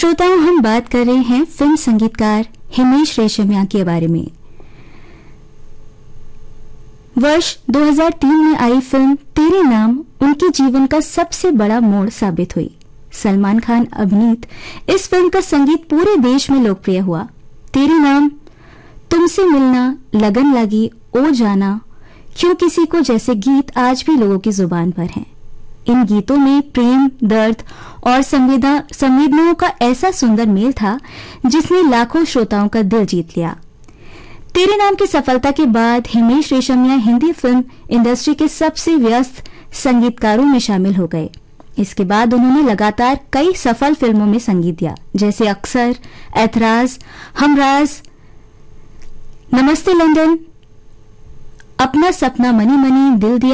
श्रोताओं, हम बात कर रहे हैं फिल्म संगीतकार हिमेश रेशमिया के बारे में। वर्ष 2003 में आई फिल्म तेरे नाम उनके जीवन का सबसे बड़ा मोड़ साबित हुई। सलमान खान अभिनीत इस फिल्म का संगीत पूरे देश में लोकप्रिय हुआ। तेरे नाम, तुमसे मिलना, लगन लगी, ओ जाना, क्यों किसी को जैसे गीत आज भी लोगों की जुबान पर हैं। इन गीतों में प्रेम, दर्द और संवेदनाओं का ऐसा सुंदर मेल था जिसने लाखों श्रोताओं का दिल जीत लिया। तेरे नाम की सफलता के बाद हिमेश रेशमिया हिंदी फिल्म इंडस्ट्री के सबसे व्यस्त संगीतकारों में शामिल हो गए। इसके बाद उन्होंने लगातार कई सफल फिल्मों में संगीत दिया, जैसे अक्सर, ऐतराज, हमराज, नमस्ते लंदन, अपना सपना, मनी मनी, दिल दिया